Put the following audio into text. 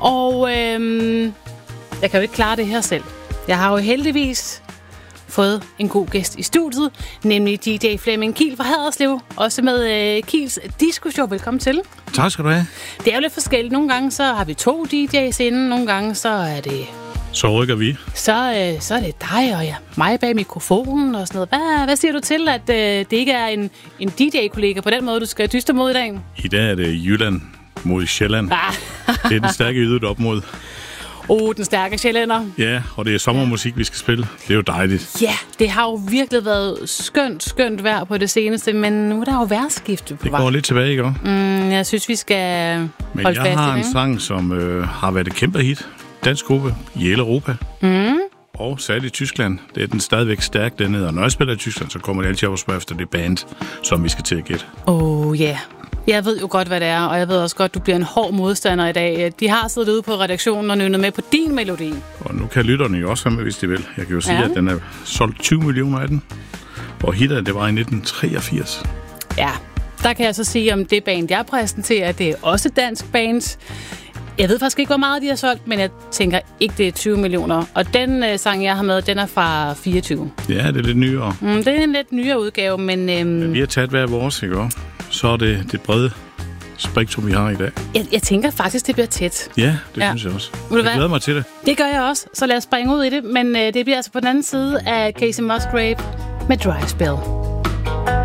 Og jeg kan jo ikke klare det her selv. Jeg har jo heldigvis fået en god gæst i studiet, nemlig DJ Flemming Kiel fra Haderslev, også med Kiels Disco Show. Velkommen til. Tak skal du have. Det er jo lidt forskelligt. Nogle gange så har vi 2 DJ's inden, nogle gange så er det... Så rykker vi. Så er det dig og mig bag mikrofonen og sådan noget. Hvad siger du til, at det ikke er en DJ-kollega på den måde, du skal dyste mod i dag? I dag er det Jylland mod Sjælland. Det er den stærke ydet op mod. Den stærke sjællænder. Ja, og det er sommermusik, vi skal spille. Det er jo dejligt. Ja, det har jo virkelig været skønt vejr på det seneste, men nu er der jo vejrskifte på vej. Det går lidt tilbage, ikke? Jeg synes, vi skal holde fast i det. Men jeg har en sang, som har været et kæmpe hit. Dansk gruppe i hele Europa. Og særligt i Tyskland. Det er den stadigvæk stærk dernede. Og når jeg spiller i Tyskland, så kommer det altid op og spørger efter det band, som vi skal til at gætte. Ja. Jeg ved jo godt, hvad det er, og jeg ved også godt, at du bliver en hård modstander i dag. De har siddet ude på redaktionen og nynnet med på din melodi. Og nu kan lytterne jo også være med, hvis de vil. Jeg kan jo sige, at den er solgt 20 millioner af den. Og hittet, det var i 1983. Ja, der kan jeg så sige om det band, jeg præsenterer. Det er også dansk band. Jeg ved faktisk ikke, hvor meget de har solgt, men jeg tænker ikke, det er 20 millioner. Og den sang, jeg har med, den er fra 24. Ja, det er lidt nyere. Det er en lidt nyere udgave, men... vi har taget hver vores, ikke? Så er det brede spektrum, vi har i dag. Jeg tænker faktisk, det bliver tæt. Ja, det synes jeg også. Jeg glæder mig til det. Det gør jeg også, så lad os springe ud i det. Men det bliver altså på den anden side af Kacey Musgrave med Dry Spell.